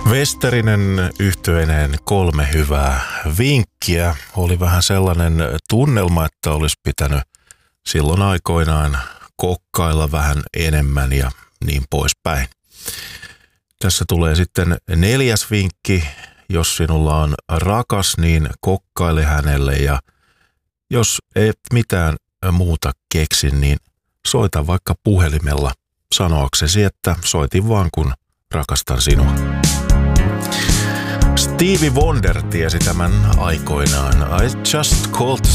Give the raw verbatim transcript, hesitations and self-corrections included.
Westerinen yhtyeineen kolme hyvää vinkkiä. Oli vähän sellainen tunnelma, että olisi pitänyt silloin aikoinaan kokkailla vähän enemmän ja niin poispäin. Tässä tulee sitten neljäs vinkki. Jos sinulla on rakas, niin kokkaile hänelle, ja jos et mitään muuta keksi, niin soita vaikka puhelimella sanoaksesi, että soitin vaan kun rakastan sinua. Stevie Wonder tiesi tämän aikoinaan. I just called to